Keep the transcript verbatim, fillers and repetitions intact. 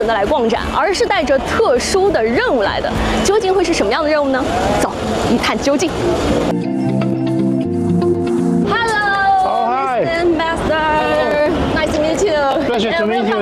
的来逛展，而是带着特殊的任务来的。究竟会是什么样的任务呢？走，一探究竟。Hello, Oh, hi. Mister Ambassador. Nice to meet you. Pleasure to meet you.